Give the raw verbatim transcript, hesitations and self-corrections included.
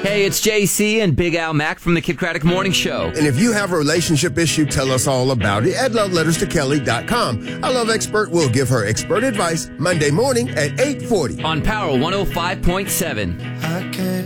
Hey, it's J C and Big Al Mack from the Kid Craddock Morning Show. And if you have a relationship issue, tell us all about it at love letters to kelly dot com. Our love expert will give her expert advice Monday morning at eight forty. On Power one oh five point seven. I can't